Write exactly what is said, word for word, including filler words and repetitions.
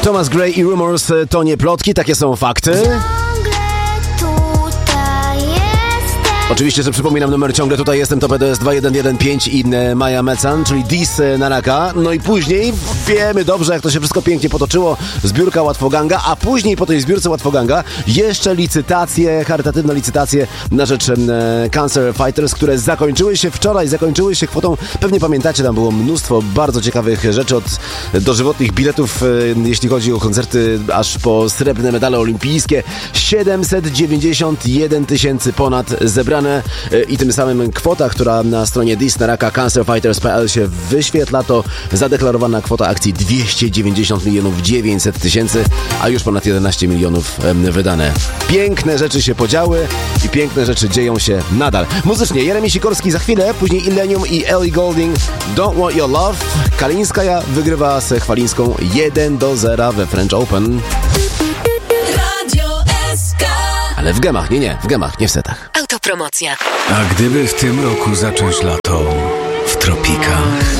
Thomas Gray i Rumors to nie plotki, takie są fakty. Oczywiście, że przypominam numer ciągle, tutaj jestem, to P D S dwa jeden jeden pięć i Maja Mecan, czyli Dis Naraka. No i później wiemy dobrze, jak to się wszystko pięknie potoczyło. Zbiórka Łatwoganga, a później po tej zbiórce Łatwoganga jeszcze licytacje, charytatywne licytacje na rzecz e, Cancer Fighters, które zakończyły się wczoraj, zakończyły się kwotą, pewnie pamiętacie, tam było mnóstwo bardzo ciekawych rzeczy, od dożywotnych biletów, e, jeśli chodzi o koncerty, aż po srebrne medale olimpijskie. siedemset dziewięćdziesiąt jeden tysięcy ponad zebrane i tym samym kwota, która na stronie Dis Naraka Cancer Fighters kropka p l się wyświetla, to zadeklarowana kwota akcji dwieście dziewięćdziesiąt milionów dziewięćset tysięcy, a już ponad jedenaście milionów wydane. Piękne rzeczy się podziały i piękne rzeczy dzieją się nadal. Muzycznie Jeremi Sikorski za chwilę, później Illenium i Ellie Goulding Don't Want Your Love. Kalińskaja wygrywa z Chwalińską jeden do zera we French Open. Ale w gemach, nie, nie, w gemach, nie w setach. Autopromocja. A gdyby w tym roku zacząć lato w tropikach?